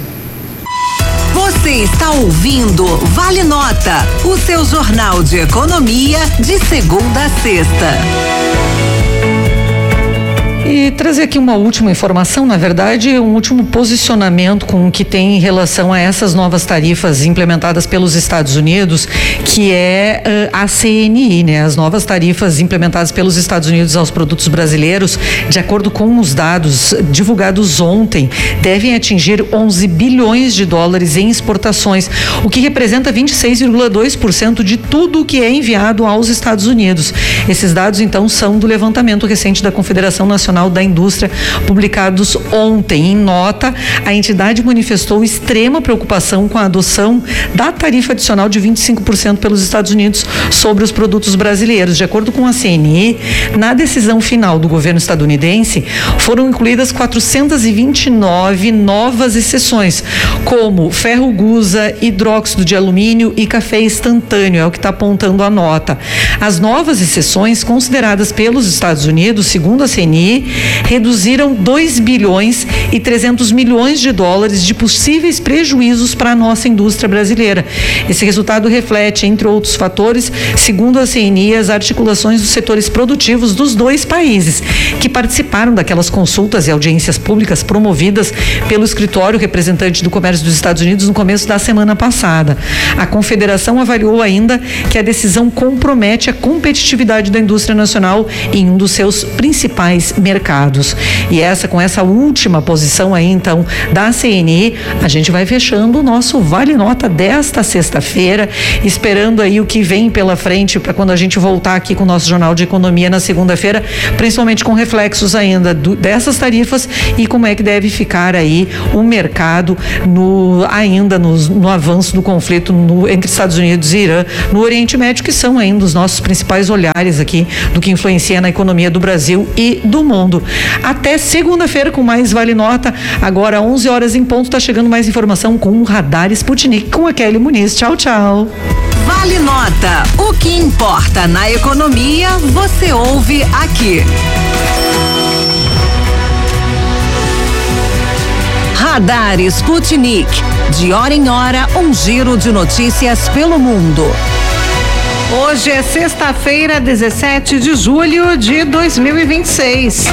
Você está ouvindo Vale Nota, o seu jornal de economia de segunda a sexta. E trazer aqui uma última informação, na verdade, um último posicionamento com o que tem em relação a essas novas tarifas implementadas pelos Estados Unidos, que é a CNI, né? As novas tarifas implementadas pelos Estados Unidos aos produtos brasileiros, de acordo com os dados divulgados ontem, devem atingir 11 bilhões de dólares em exportações, o que representa 26,2% de tudo o que é enviado aos Estados Unidos. Esses dados, então, são do levantamento recente da Confederação Nacional da Indústria, publicados ontem. Em nota, a entidade manifestou extrema preocupação com a adoção da tarifa adicional de 25% pelos Estados Unidos sobre os produtos brasileiros. De acordo com a CNI, na decisão final do governo estadunidense, foram incluídas 429 novas exceções, como ferro gusa, hidróxido de alumínio e café instantâneo, é o que está apontando a nota. As novas exceções consideradas pelos Estados Unidos, segundo a CNI, reduziram 2 bilhões e 300 milhões de dólares de possíveis prejuízos para a nossa indústria brasileira. Esse resultado reflete, entre outros fatores, segundo a CNI, as articulações dos setores produtivos dos dois países, que participaram daquelas consultas e audiências públicas promovidas pelo escritório representante do comércio dos Estados Unidos no começo da semana passada. A Confederação avaliou ainda que a decisão compromete a competitividade da indústria nacional em um dos seus principais mercados. E com essa última posição aí, então, da CNI, a gente vai fechando o nosso Vale Nota desta sexta-feira, esperando aí o que vem pela frente para quando a gente voltar aqui com o nosso Jornal de Economia na segunda-feira, principalmente com reflexos ainda dessas tarifas e como é que deve ficar aí o mercado no avanço do conflito entre Estados Unidos e Irã no Oriente Médio, que são ainda os nossos principais olhares aqui do que influencia na economia do Brasil e do mundo. Até segunda-feira com mais Vale Nota. Agora 11 horas em ponto, está chegando mais informação com o Radar Sputnik com a Kelly Muniz. Tchau, tchau. Vale Nota. O que importa na economia, você ouve aqui. Radar Sputnik. De hora em hora, um giro de notícias pelo mundo. Hoje é sexta-feira, 17 de julho de 2026.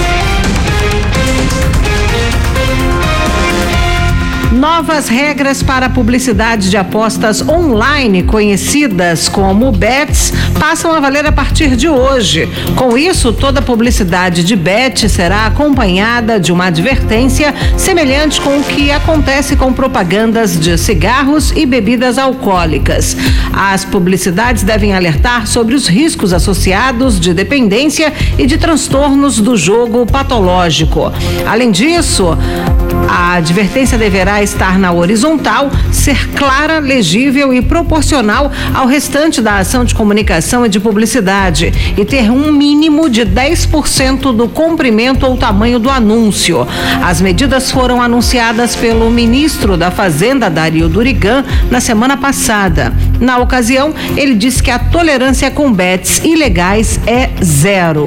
Novas regras para a publicidade de apostas online, conhecidas como bets, passam a valer a partir de hoje. Com isso, toda publicidade de bet será acompanhada de uma advertência semelhante com o que acontece com propagandas de cigarros e bebidas alcoólicas. As publicidades devem alertar sobre os riscos associados de dependência e de transtornos do jogo patológico. Além disso, a advertência deverá estar na horizontal, ser clara, legível e proporcional ao restante da ação de comunicação e de publicidade e ter um mínimo de 10% do comprimento ou tamanho do anúncio. As medidas foram anunciadas pelo ministro da Fazenda, Dario Durigan, na semana passada. Na ocasião, ele disse que a tolerância com bets ilegais é 0.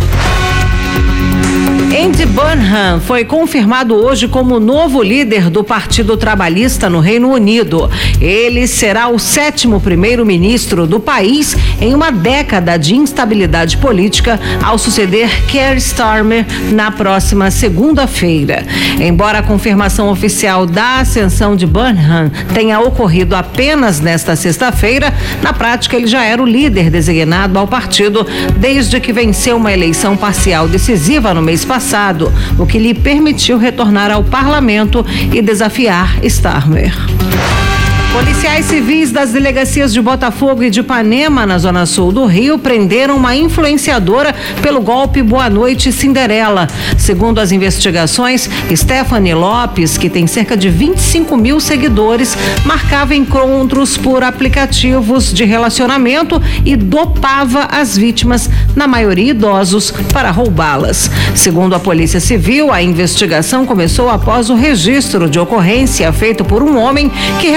Andy Burnham foi confirmado hoje como novo líder do Partido Trabalhista no Reino Unido. Ele será o 7º primeiro-ministro do país em uma década de instabilidade política, ao suceder Keir Starmer na próxima segunda-feira. Embora a confirmação oficial da ascensão de Burnham tenha ocorrido apenas nesta sexta-feira, na prática ele já era o líder designado ao partido desde que venceu uma eleição parcial decisiva no mês passado, o que lhe permitiu retornar ao parlamento e desafiar Starmer. Policiais civis das delegacias de Botafogo e de Ipanema, na zona sul do Rio, prenderam uma influenciadora pelo golpe Boa Noite Cinderela. Segundo as investigações, Stephanie Lopes, que tem cerca de 25 mil seguidores, marcava encontros por aplicativos de relacionamento e dopava as vítimas, na maioria idosos, para roubá-las. Segundo a Polícia Civil, a investigação começou após o registro de ocorrência feito por um homem que relatou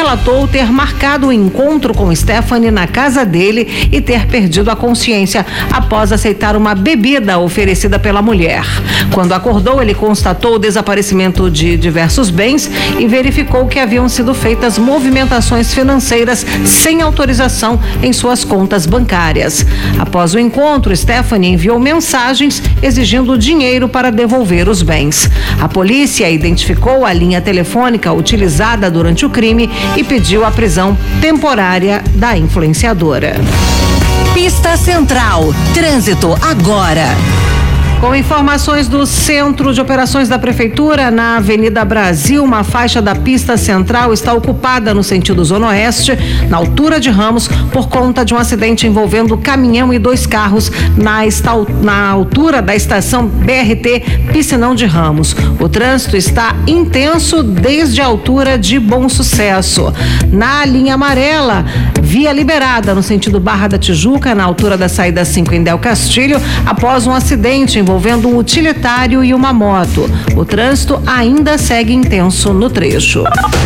ter marcado o encontro com Stephanie na casa dele e ter perdido a consciência após aceitar uma bebida oferecida pela mulher. Quando acordou, ele constatou o desaparecimento de diversos bens e verificou que haviam sido feitas movimentações financeiras sem autorização em suas contas bancárias. Após o encontro, Stephanie enviou mensagens exigindo dinheiro para devolver os bens. A polícia identificou a linha telefônica utilizada durante o crime e pediu a prisão temporária da influenciadora. Pista Central. Trânsito agora. Com informações do Centro de Operações da Prefeitura, na Avenida Brasil, uma faixa da pista central está ocupada no sentido Zona Oeste, na altura de Ramos, por conta de um acidente envolvendo caminhão e 2 carros na altura da estação BRT Piscinão de Ramos. O trânsito está intenso desde a altura de Bom Sucesso. Na linha amarela, via liberada no sentido Barra da Tijuca, na altura da saída 5 em Del Castilho, após um acidente envolvendo um utilitário e uma moto. O trânsito ainda segue intenso no trecho.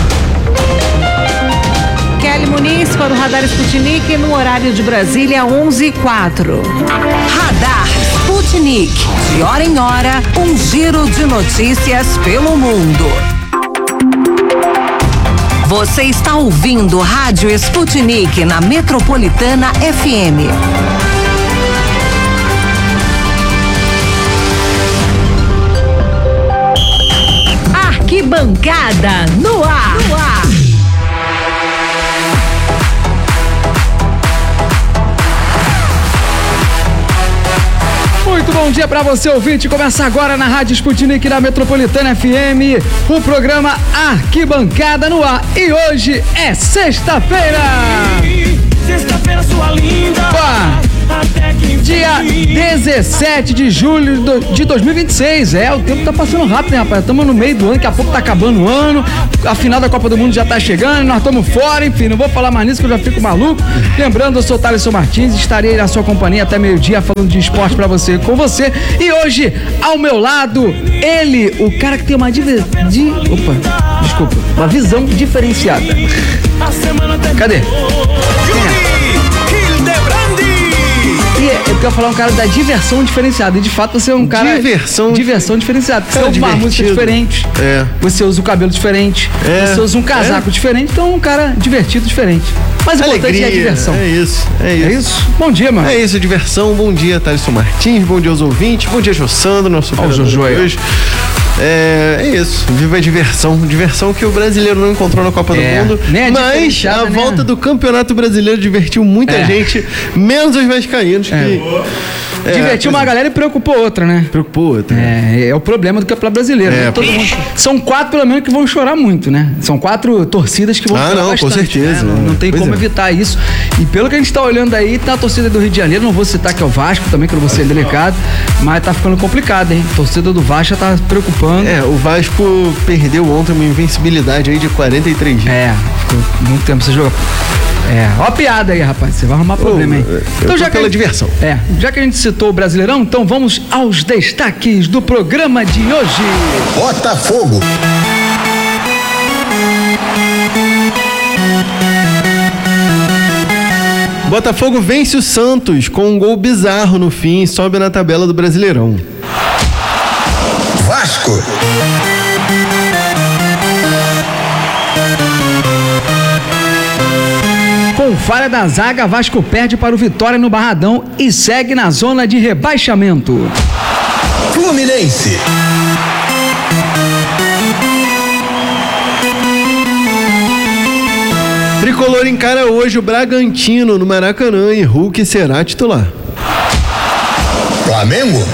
Kelly Muniz para o Radar Sputnik no horário de Brasília, 11h04. Radar Sputnik. De hora em hora, um giro de notícias pelo mundo. Você está ouvindo Rádio Sputnik na Metropolitana FM. Arquibancada no ar. Muito bom dia para você, ouvinte. Começa agora na Rádio Sputnik da Metropolitana FM, o programa Arquibancada no ar. E hoje é sexta-feira. Sexta-feira, sua linda. Dia 17 de julho de 2026. O tempo tá passando rápido, né, rapaz? Estamos no meio do ano, daqui a pouco tá acabando o ano. A final da Copa do Mundo já tá chegando, nós estamos fora, enfim, não vou falar mais nisso que eu já fico maluco. Lembrando, eu sou o Thaleson Martins, estarei na sua companhia até meio-dia falando de esporte pra você, com você. E hoje, ao meu lado, ele, o cara que tem uma uma visão diferenciada. Cadê? Eu quero falar um cara da diversão diferenciada. E de fato você é um cara. Diversão diferenciada. Você usa uma música diferente. Você usa o cabelo diferente. Você usa um casaco diferente. Então é um cara divertido, diferente. Mas o importante é a diversão. É isso. Bom dia, mano. É isso, diversão. Bom dia, Thaleson Martins. Bom dia aos ouvintes. Bom dia, Jossandro, nosso operador de hoje. É isso, viva a diversão. Diversão que o brasileiro não encontrou na Copa do Mundo. Mas a volta do Campeonato Brasileiro divertiu muita gente, menos os vascaínos. Divertiu uma galera e preocupou outra, né? É o problema do Campeonato Brasileiro. São 4 pelo menos que vão chorar muito, né? São 4 torcidas que vão chorar bastante. Com certeza. Né? Não tem como evitar isso. E pelo que a gente tá olhando aí, tá a torcida do Rio de Janeiro, não vou citar que é o Vasco também, que eu não vou ser delicado, mas tá ficando complicado, hein? A torcida do Vasco já tá preocupando. O Vasco perdeu ontem uma invencibilidade aí de 43 dias. Ficou muito tempo sem jogar. Ó a piada aí, rapaz, você vai arrumar problema aí. Então, já pela diversão. Já que a gente citou o Brasileirão, então vamos aos destaques do programa de hoje. Botafogo. Botafogo vence o Santos com um gol bizarro no fim e sobe na tabela do Brasileirão. Vasco. Com falha da zaga, Vasco perde para o Vitória no Barradão e segue na zona de rebaixamento. Fluminense. Tricolor encara hoje o Bragantino no Maracanã e Hulk será titular. Flamengo.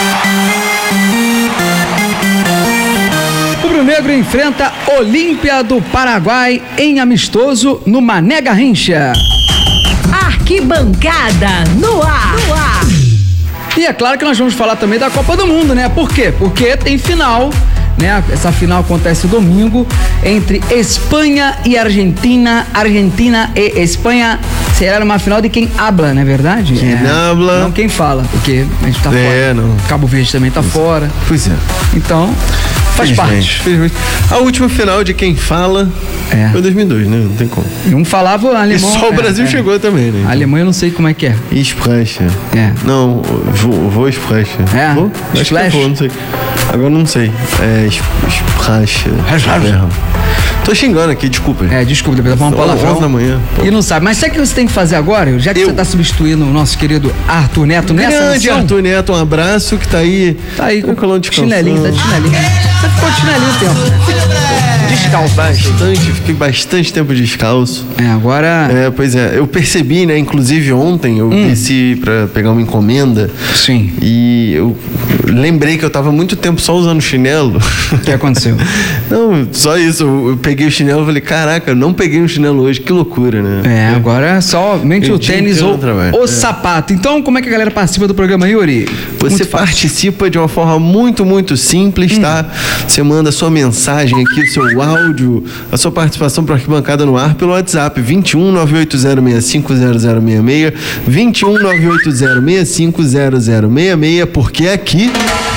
O Rubro-Negro enfrenta Olímpia do Paraguai em amistoso no Mané Garrincha. Arquibancada no ar. E é claro que nós vamos falar também da Copa do Mundo, né? Por quê? Porque tem final né? Essa final acontece domingo entre Espanha e Argentina. Argentina e Espanha. Será uma final de quem habla, não é verdade? Quem habla. Não quem fala, porque a gente tá fora. Não. Cabo Verde também tá fora. Pois é. Então, faz parte. A última final de quem fala foi 2002, né? Não tem como. E um falava alemão. E só o Brasil chegou também, né? A Alemanha eu não sei como é que é. Sprechen. Não, vou Sprechen. Vou? Acho que vou, não sei. Agora não sei. Sprechen. Tô xingando aqui, desculpa. Desculpa, depois vamos falar 11 da manhã. E não sabe. Mas sabe o que você tem que fazer agora? Já que você tá substituindo o nosso querido Arthur Neto nessa grande missão? Arthur Neto, um abraço, que tá aí. Tá aí com chinelinho, tá de chinelinho. Você ficou de chinelinho o tempo. Descalço. Fiquei bastante tempo descalço. Agora... pois é. Eu percebi, né? Inclusive ontem eu desci pra pegar uma encomenda. Sim. E eu lembrei que eu tava muito tempo só usando chinelo. O que aconteceu? Não, só isso. Eu peguei o chinelo e falei, caraca, eu não peguei um chinelo hoje. Que loucura, né? Agora é somente o tênis ou o sapato. Então, como é que a galera participa do programa, Yuri? Você participa de uma forma muito, muito simples, tá? Você manda sua mensagem aqui, o seu áudio, a sua participação para Arquibancada no Ar pelo WhatsApp 21 980650066, 21 980650066, porque aqui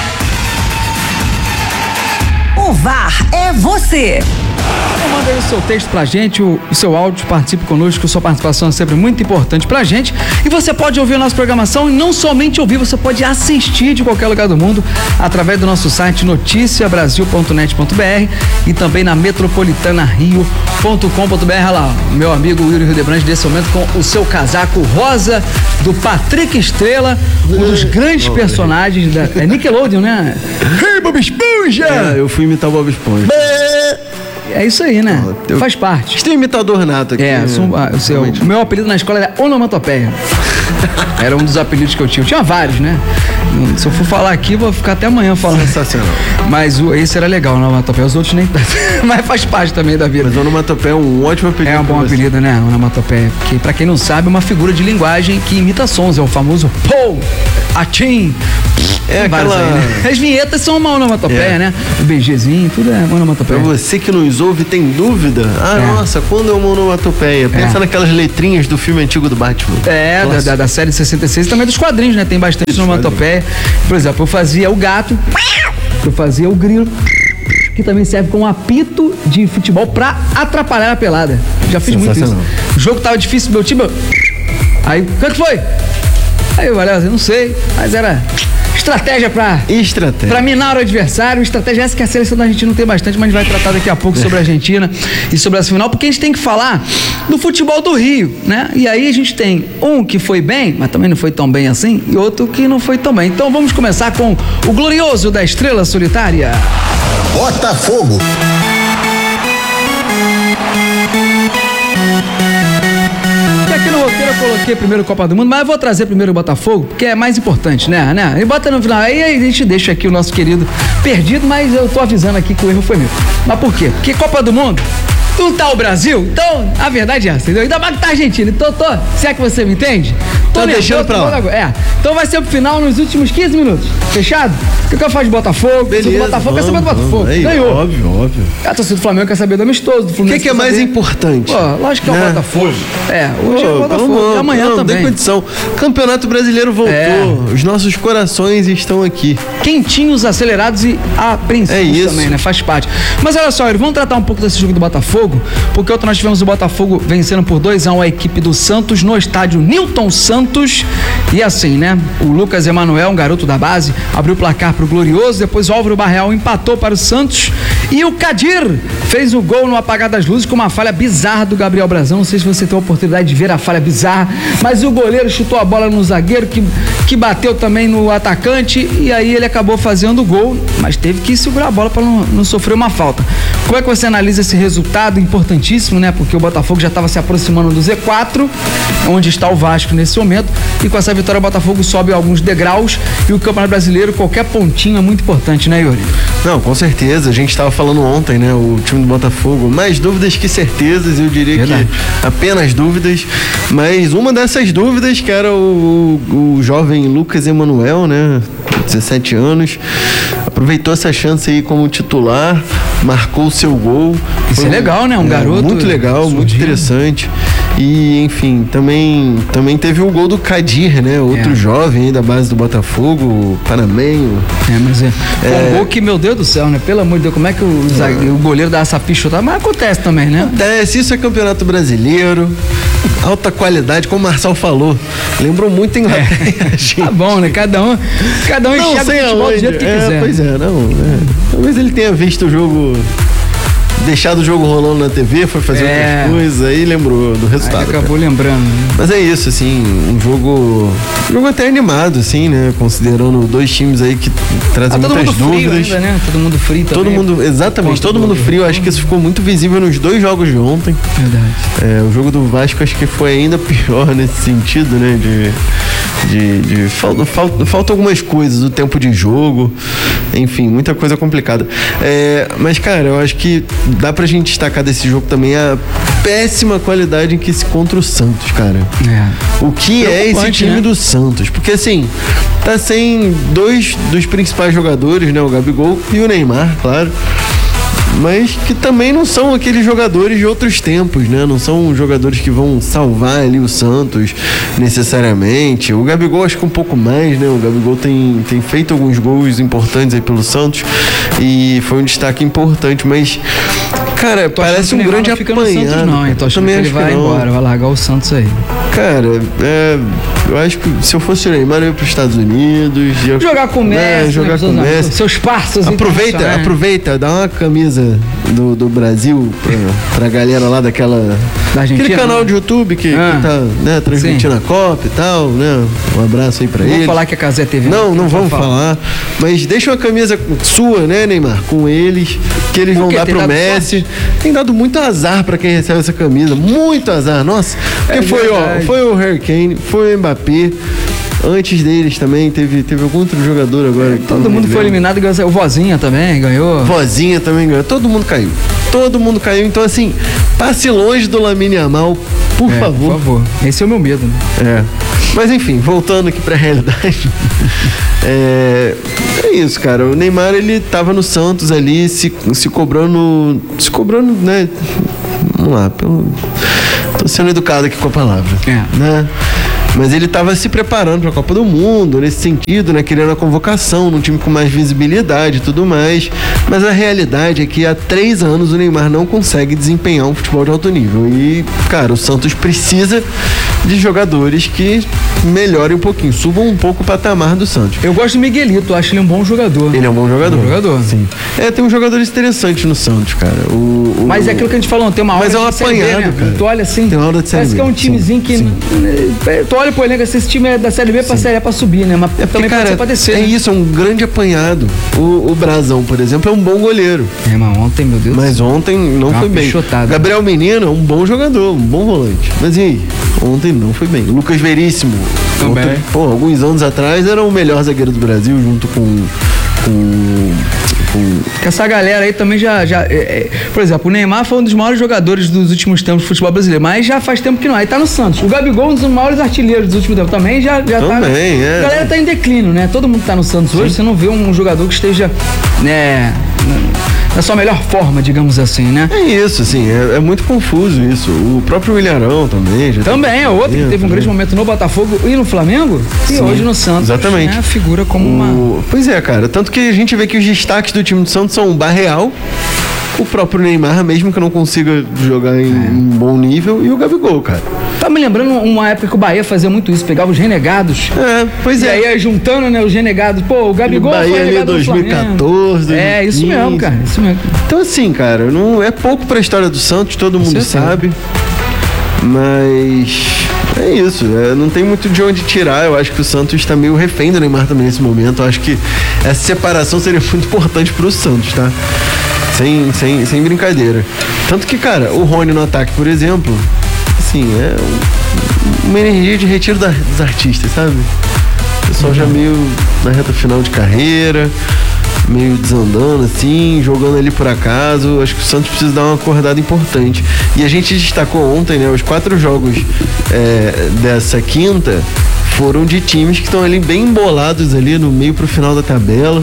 o VAR é você. Manda aí o seu texto pra gente, o seu áudio, participe conosco, sua participação é sempre muito importante pra gente. E você pode ouvir a nossa programação e não somente ouvir, você pode assistir de qualquer lugar do mundo através do nosso site noticiabrasil.net.br e também na metropolitanario.com.br. Olha lá, meu amigo Yuri Hildebrand nesse momento com o seu casaco rosa do Patrick Estrela, um dos grandes personagens da Nickelodeon, né? Hey, Bob Esponja! Eu fui imitar o Bob Esponja. É isso aí, né? Faz parte. Você tem um imitador nato aqui. O meu apelido na escola era Onomatopeia. Era um dos apelidos que eu tinha. Eu tinha vários, né? Se eu for falar aqui, vou ficar até amanhã falando. Sensacional. Mas esse era legal, o Onomatopeia. Os outros nem tanto. Mas faz parte também da vida. Mas o Onomatopeia é um ótimo apelido. É um bom apelido, né? Onomatopeia. Porque, pra quem não sabe, é uma figura de linguagem que imita sons. É o famoso Pou, Atim. Aquela... aí, né? As vinhetas são uma onomatopeia, né? O BGzinho, tudo é onomatopeia. Pra você que nos ouve, tem dúvida? Nossa, quando é uma onomatopeia? Pensa naquelas letrinhas do filme antigo do Batman. Da série 66 e também dos quadrinhos, né? Tem bastante onomatopeia. Por exemplo, eu fazia o gato, eu fazia o grilo, que também serve como apito de futebol pra atrapalhar a pelada. Já fiz muito isso. O jogo tava difícil, meu time... Aí, o que foi? Aí eu falei, não sei, mas era... Estratégia pra minar o adversário. Estratégia essa que a seleção da Argentina não tem bastante, mas a gente vai tratar daqui a pouco sobre a Argentina e sobre essa final, porque a gente tem que falar do futebol do Rio, né? E aí a gente tem um que foi bem, mas também não foi tão bem assim, e outro que não foi tão bem. Então vamos começar com o glorioso da Estrela Solitária. Botafogo. Aqui no roteiro eu coloquei primeiro Copa do Mundo, mas eu vou trazer primeiro o Botafogo, porque é mais importante, né? E bota no final, aí a gente deixa aqui o nosso querido perdido, mas eu tô avisando aqui que o erro foi meu. Mas por quê? Porque Copa do Mundo não tá o Brasil, então a verdade é essa, entendeu? Ainda mais que tá a Argentina, então se é que você me entende? Tô deixando pra lá. Então vai ser pro final nos últimos 15 minutos, fechado? O que eu faço de Botafogo? Beleza, do Botafogo, quer saber do Botafogo. Aí, ganhou. Óbvio. A torcida do Flamengo quer saber do amistoso, do Fluminense. O que é mais importante? Lógico que é o Botafogo. Hoje é o Botafogo. E amanhã também. Não tem condição. Campeonato Brasileiro voltou. Os nossos corações estão aqui. Quentinhos, acelerados e apreensivos também, né? Faz parte. Mas olha só, vamos tratar um pouco desse jogo do Botafogo, porque ontem nós tivemos o Botafogo vencendo por 2-1 a equipe do Santos no estádio Newton Santos. E assim, né? O Lucas Emanuel, um garoto da base, abriu o placar pro Glorioso, depois o Álvaro Barreal empatou para o Santos e o Kadir fez o gol no apagar das luzes com uma falha bizarra do Gabriel Brazão. Não sei se você tem a oportunidade de ver a falha bizarra, mas o goleiro chutou a bola no zagueiro que bateu também no atacante e aí ele acabou fazendo o gol, mas teve que segurar a bola para não sofrer uma falta. Como é que você analisa esse resultado importantíssimo, né? Porque o Botafogo já estava se aproximando do Z4, onde está o Vasco nesse momento, e com essa vitória o Botafogo sobe alguns degraus e o Campeonato Brasileiro, qualquer pontinho é muito importante, né, Yuri? Não, com certeza. A gente estava falando ontem, né? O time do Botafogo, mais dúvidas que certezas, eu diria que apenas dúvidas, mas uma dessas dúvidas que era o jovem Lucas Emanuel, né? 17 anos, aproveitou essa chance aí como titular, marcou o seu gol. Isso é legal, né? Um garoto. Muito legal, muito interessante. E, enfim, também teve o gol do Kadir, né? Outro jovem aí da base do Botafogo, panamenho. Mas um gol que, meu Deus do céu, né? Pelo amor de Deus, como é que o goleiro dá essa pichotada? Mas acontece também, né? Acontece, isso é Campeonato Brasileiro, alta qualidade, como o Marçal falou. Lembrou muito Inglaterra. Tá bom, né? Cada um enxerga o futebol do jeito que quiser. Pois é, talvez ele tenha visto o jogo, deixado o jogo rolando na TV, foi fazer outras coisas, aí lembrou do resultado. Aí acabou lembrando. Mas é isso, assim, um jogo até animado, assim, né? Considerando dois times aí que trazem muitas dúvidas. Ainda, né? Todo mundo frio também. Exatamente, todo mundo frio. Acho que isso ficou muito visível nos dois jogos de ontem. Verdade. O jogo do Vasco acho que foi ainda pior nesse sentido, né? Falta algumas coisas, o tempo de jogo, enfim, muita coisa complicada. Mas, cara, eu acho que dá pra gente destacar desse jogo também a péssima qualidade em que se contra o Santos, cara. O que é esse time do Santos? Porque, assim, tá sem dois dos principais jogadores, né? O Gabigol e o Neymar, claro. Mas que também não são aqueles jogadores de outros tempos, né? Não são jogadores que vão salvar ali o Santos necessariamente. O Gabigol acho que um pouco mais, né? O Gabigol tem feito alguns gols importantes aí pelo Santos e foi um destaque importante, mas, cara, parece um grande apanhado. Não, então acho que ele vai embora, vai largar o Santos aí. Cara, eu acho que se eu fosse o Neymar, eu ia para os Estados Unidos. Jogar com o Messi, seus parceiros. Aproveita, dá uma camisa do Brasil pra galera lá daquela... Da Argentina, aquele canal de YouTube que tá, né, transmitindo a Copa e tal, né? Um abraço aí pra ele. Vamos falar que a Cazé TV. Não vamos falar. Mas deixa uma camisa sua, né, Neymar? Com eles, que eles vão dar pro Messi. Tem dado muito azar pra quem recebe essa camisa. Muito azar, nossa. Porque foi o Harry Kane, foi o Mbappé. Antes deles também, teve algum outro jogador agora. Todo mundo foi eliminado e ganhou. O Vozinha também ganhou. Vozinha também ganhou. Todo mundo caiu. Então, assim, passe longe do Lamine Yamal, por favor. Por favor. Esse é o meu medo, né? Mas, enfim, voltando aqui pra realidade. É isso, cara. O Neymar, ele tava no Santos ali, se cobrando, né? Vamos lá, tô sendo educado aqui com a palavra. Né? Mas ele estava se preparando para a Copa do Mundo, nesse sentido, né? Querendo a convocação num time com mais visibilidade e tudo mais. Mas a realidade é que há 3 anos o Neymar não consegue desempenhar um futebol de alto nível. E, cara, o Santos precisa de jogadores que melhorem um pouquinho, subam um pouco o patamar do Santos. Eu gosto do Miguelito, acho ele um bom jogador. Ele é um bom jogador. Sim. Tem um jogador interessante no Santos, cara. Mas é aquilo que a gente falou, tem uma hora de Série B, né? Cara. Tu olha assim, tem uma hora de Série parece B. Que é um timezinho que... Tu olha pro elenco, esse time é da Série B pra Série A pra subir, né? Mas também pode ser pra descer. Isso, é um grande apanhado. O Brazão, por exemplo, é um bom goleiro. Mas ontem, meu Deus. Mas ontem não foi bem. Gabriel Menino é um bom jogador, um bom volante. Mas e aí? Ontem não foi bem. Lucas Veríssimo. Ontem, alguns anos atrás era o melhor zagueiro do Brasil, junto com essa galera aí também por exemplo, o Neymar foi um dos maiores jogadores dos últimos tempos do futebol brasileiro, mas já faz tempo que não. Aí tá no Santos. O Gabigol, um dos maiores artilheiros dos últimos tempos, também já tá. A galera tá em declínio, né? Todo mundo tá no Santos hoje. Você não vê um jogador que esteja, né, na sua melhor forma, digamos assim, né? É isso, assim, é muito confuso isso. O próprio Williarão também. É outro que teve um grande momento no Botafogo e no Flamengo e hoje no Santos. Exatamente. Né? Figura como uma... Pois é, cara. Tanto que a gente vê que os destaques do time do Santos são o Barreal, o próprio Neymar, mesmo que não consiga jogar em bom nível, e o Gabigol, cara. Tá me lembrando uma época que o Bahia fazia muito isso, pegava os renegados. E aí juntando, né, os renegados. Pô, o Gabigol foi renegado 2014, 2015. Isso mesmo, cara. Isso mesmo. Então, assim, cara, não é pouco pra história do Santos, todo mundo sabe. Mas é isso, não tem muito de onde tirar. Eu acho que o Santos está meio refém do Neymar também nesse momento. Eu acho que essa separação seria muito importante pro Santos, tá? Sem brincadeira. Tanto que, cara, o Rony no ataque, por exemplo, assim, é uma energia de retiro dos artistas, sabe? O pessoal já meio na reta final de carreira, meio desandando assim, jogando ali por acaso. Acho que o Santos precisa dar uma acordada importante. E a gente destacou ontem, né, os 4 jogos dessa quinta foram de times que estão ali bem embolados ali no meio pro final da tabela.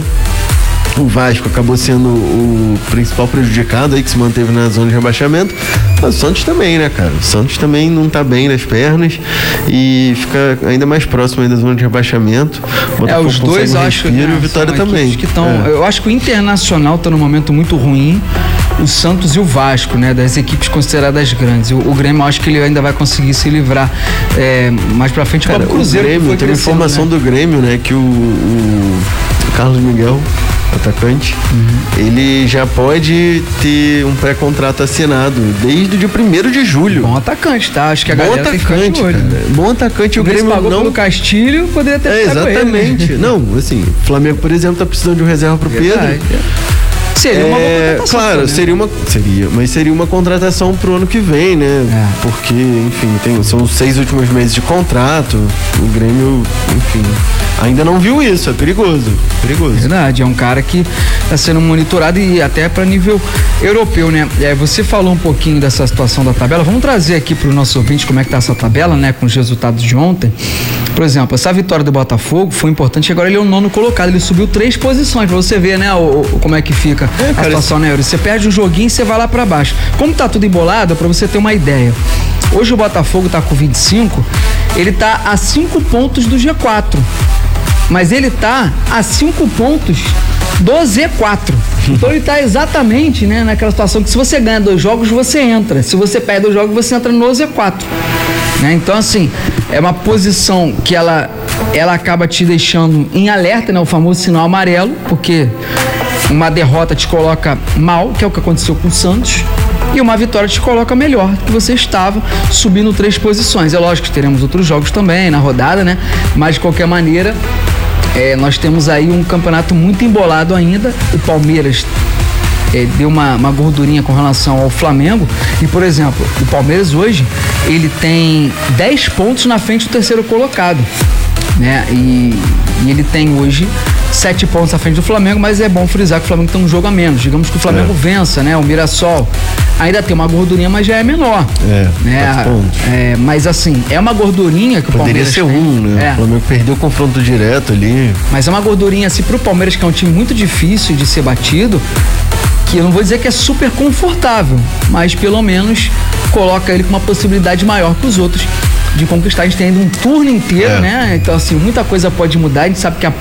O Vasco acabou sendo o principal prejudicado aí, que se manteve na zona de rebaixamento. Mas o Santos também, né, cara? O Santos também não tá bem nas pernas e fica ainda mais próximo aí da zona de rebaixamento. Os dois, acho, e o Vitória também. Que eu acho que o Internacional tá num momento muito ruim. O Santos e o Vasco, né, das equipes consideradas grandes. O Grêmio, acho que ele ainda vai conseguir se livrar mais pra frente. Cara, o Cruzeiro, o Grêmio, tem uma informação, né, do Grêmio, né, que o Carlos Miguel, atacante, ele já pode ter um pré-contrato assinado desde o dia 1º de julho. Bom atacante, tá? Acho que a galera tem que ficar de olho. Bom atacante. O Grêmio pagou pelo Castilho, poderia ter ficado exatamente. Ele, né? Não, assim, o Flamengo, por exemplo, tá precisando de um reserva pro Pedro. Seria uma boa contratação. Claro, também. Seria uma contratação pro ano que vem, né? Porque, enfim, são os 6 últimos meses de contrato. O Grêmio, enfim, ainda não viu isso. É perigoso. Verdade, é um cara que está sendo monitorado e até para nível europeu, né? Você falou um pouquinho dessa situação da tabela. Vamos trazer aqui para o nosso ouvinte como é que tá essa tabela, né? Com os resultados de ontem. Por exemplo, essa vitória do Botafogo foi importante. Agora ele é o 9º colocado. Ele subiu 3 posições. Pra você ver, né? Como é que fica a situação, né, Euro? Você perde um joguinho e você vai lá pra baixo. Como tá tudo embolado, pra você ter uma ideia. Hoje o Botafogo tá com 25, ele tá a 5 pontos do G4. Mas ele tá a 5 pontos do Z4. Então ele tá exatamente, né, naquela situação que se você ganha 2 jogos, você entra. Se você perde 2 jogos, você entra no Z4. Né? Então, assim, é uma posição que ela acaba te deixando em alerta, né? O famoso sinal amarelo, porque uma derrota te coloca mal, que é o que aconteceu com o Santos, e uma vitória te coloca melhor que você estava, subindo 3 posições. É lógico que teremos outros jogos também na rodada, né? Mas de qualquer maneira, nós temos aí um campeonato muito embolado ainda. O Palmeiras deu uma gordurinha com relação ao Flamengo. E, por exemplo, o Palmeiras hoje, ele tem 10 pontos na frente do 3º colocado, né? E ele tem hoje 7 pontos à frente do Flamengo, mas é bom frisar que o Flamengo tem um jogo a menos. Digamos que o Flamengo vença, né? O Mirassol ainda tem uma gordurinha, mas já é menor. Né? Mas assim, é uma gordurinha que o Palmeiras poderia ser tem, né? O Flamengo perdeu o confronto direto ali. Mas é uma gordurinha assim pro Palmeiras, que é um time muito difícil de ser batido, que eu não vou dizer que é super confortável, mas pelo menos coloca ele com uma possibilidade maior que os outros de conquistar. A gente tem ainda um turno inteiro, né? Então, assim, muita coisa pode mudar. A gente sabe que a